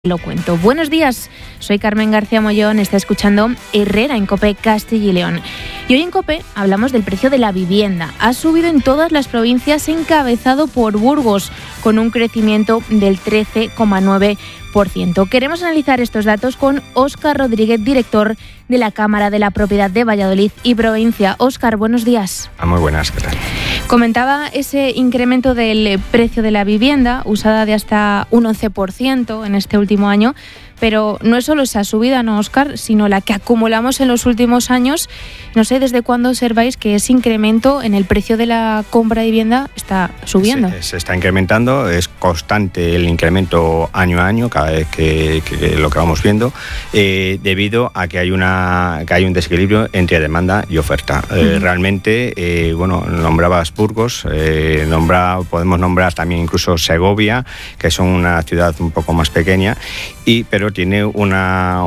Lo cuento. Buenos días, soy Carmen García Mollón, está escuchando Herrera en COPE Castilla y León. Y hoy en COPE hablamos del precio de la vivienda. Ha subido en todas las provincias, encabezado por Burgos, con un crecimiento del 13,9%. Queremos analizar estos datos con Óscar Rodríguez, director de la Cámara de la Propiedad de Valladolid y Provincia. Óscar, buenos días. Muy buenas, ¿qué tal? Comentaba ese incremento del precio de la vivienda, usada de hasta un 11% en este último año, pero no es solo esa subida, ¿no, Óscar?, sino la que acumulamos en los últimos años. No sé desde cuándo observáis que ese incremento en el precio de la compra de vivienda está subiendo. Se está incrementando, es constante el incremento año a año, cada vez que lo que vamos viendo, debido a que hay un desequilibrio entre demanda y oferta. Realmente, nombrabas Burgos, podemos nombrar también incluso Segovia, que son una ciudad un poco más pequeña, pero tiene una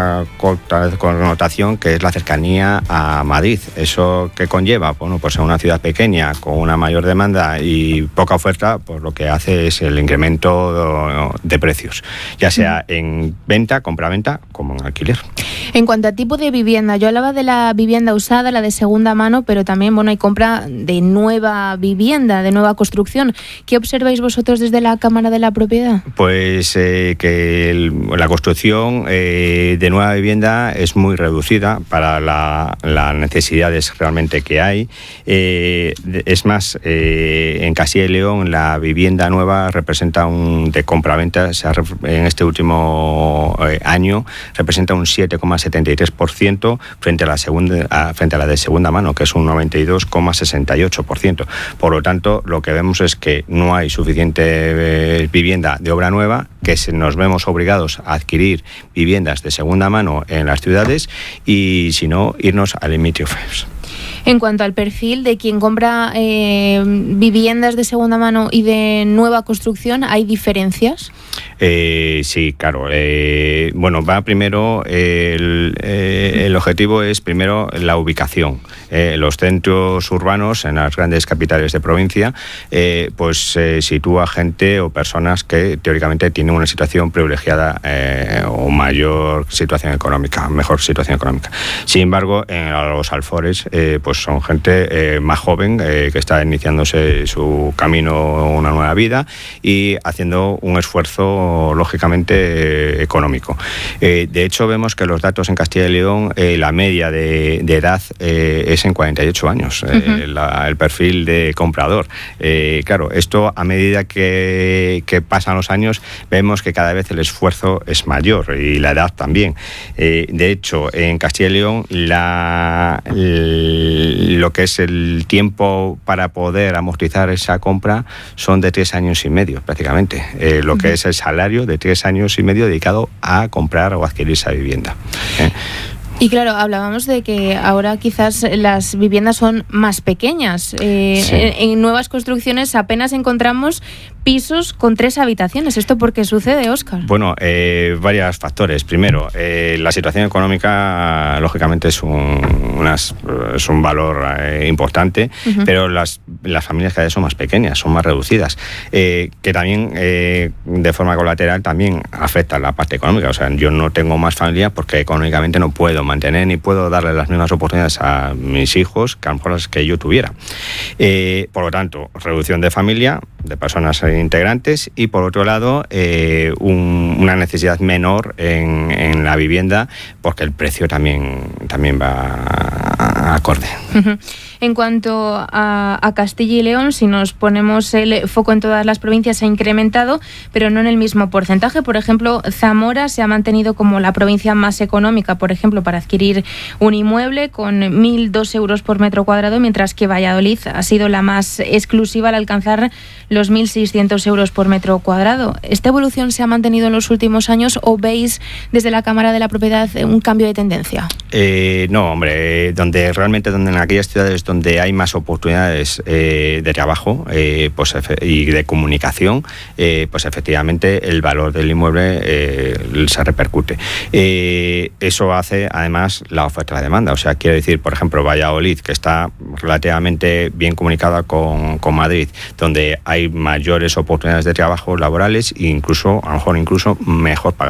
connotación que es la cercanía a Madrid. ¿Eso qué conlleva? Bueno, pues en una ciudad pequeña con una mayor demanda y poca oferta, pues lo que hace es el incremento de precios, ya sea en venta, compraventa, como en alquiler. En cuanto a tipo de vivienda, yo hablaba de la vivienda usada, la de segunda mano, pero también hay compra de nueva vivienda, de nueva construcción. ¿Qué observáis vosotros desde la Cámara de la Propiedad? Pues que la construcción de nueva vivienda es muy reducida para las necesidades realmente que hay. Es más, en Castilla y León la vivienda nueva representa de compraventa, en este último año representa un 7,73% frente a la de segunda mano, que es un 92,68%. Por lo tanto, lo que vemos es que no hay suficiente vivienda de obra nueva, que nos vemos obligados a adquirir viviendas de segunda mano en las ciudades y, si no, irnos al limit of use. En cuanto al perfil de quien compra viviendas de segunda mano y de nueva construcción, ¿hay diferencias? Sí, claro. Va primero, el objetivo es primero la ubicación. Los centros urbanos en las grandes capitales de provincia, sitúa gente o personas que teóricamente tienen una situación privilegiada o mejor situación económica. Sin embargo, en los alfores, son gente más joven que está iniciándose su camino, una nueva vida y haciendo un esfuerzo lógicamente económico. De hecho, vemos que los datos en Castilla y León, la media de edad es en 48 años, el perfil de comprador. Claro, esto a medida que pasan los años, vemos que cada vez el esfuerzo es mayor y la edad también. De hecho, en Castilla y León, lo que es el tiempo para poder amortizar esa compra son de 3 años y medio prácticamente, lo que es el salario de 3 años y medio dedicado a comprar o adquirir esa vivienda. Y claro, hablábamos de que ahora quizás las viviendas son más pequeñas. Sí. En nuevas construcciones apenas encontramos pisos con 3 habitaciones. ¿Esto por qué sucede, Óscar? Bueno, varios factores. Primero, la situación económica, lógicamente, es un valor importante, pero las familias cada vez son más pequeñas, son más reducidas, que también, de forma colateral, también afecta a la parte económica. O sea, yo no tengo más familia porque económicamente no puedo mantener ni puedo darle las mismas oportunidades a mis hijos que a lo mejor las que yo tuviera. Por lo tanto, reducción de familia, de personas integrantes, y por otro lado una necesidad menor en la vivienda, porque el precio también va acorde. En cuanto a Castilla y León, si nos ponemos el foco en todas las provincias, ha incrementado, pero no en el mismo porcentaje. Por ejemplo, Zamora se ha mantenido como la provincia más económica, por ejemplo, para adquirir un inmueble, con 1.002 euros por metro cuadrado, mientras que Valladolid ha sido la más exclusiva al alcanzar los 1.600 euros por metro cuadrado. ¿Esta evolución se ha mantenido en los últimos años o veis desde la Cámara de la Propiedad un cambio de tendencia? No, hombre, donde realmente en aquellas ciudades donde hay más oportunidades de trabajo y de comunicación, pues efectivamente el valor del inmueble se repercute. Eso hace además la oferta y la demanda. O sea, quiero decir, por ejemplo, Valladolid, que está relativamente bien comunicada con Madrid, donde hay mayores oportunidades de trabajo laborales e incluso, a lo mejor incluso mejor pagadas.